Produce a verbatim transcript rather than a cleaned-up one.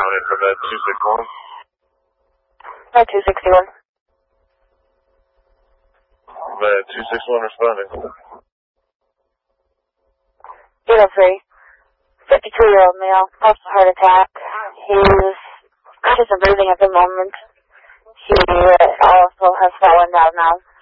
County for that two sixty-one. That two sixty-one. That two sixty-one responding. eight oh three. fifty-two-year-old male, post heart attack. He's conscious of breathing at the moment. He also has fallen down now.